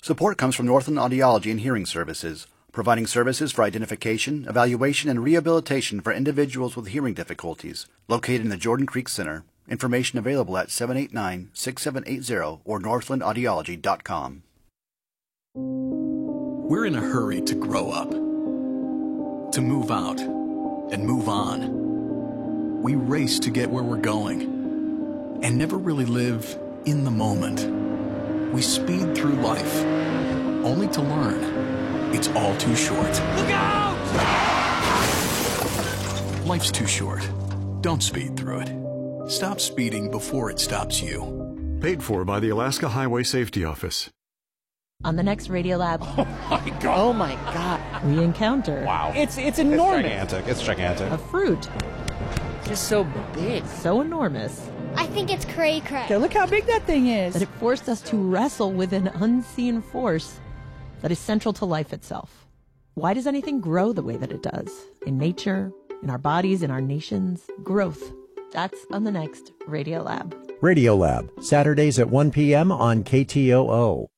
Support comes from Northland Audiology and Hearing Services, providing services for identification, evaluation, and rehabilitation for individuals with hearing difficulties, located in the Jordan Creek Center. Information available at 789-6780 or northlandaudiology.com. We're in a hurry to grow up, to move out, and move on. We race to get where we're going, and never really live in the moment. We speed through life, only to learn it's all too short. Look out! Life's too short. Don't speed through it. Stop speeding before it stops you. Paid for by the Alaska Highway Safety Office. On the next Radiolab. Oh my God. We encounter. Wow. It's enormous. It's gigantic. A fruit. Just so big. So enormous. I think it's cray-cray. Okay, look how big that thing is. That it forced us to wrestle with an unseen force that is central to life itself. Why does anything grow the way that it does? In nature, in our bodies, in our nations. Growth. That's on the next Radiolab. Radiolab, Saturdays at 1 p.m. on KTOO.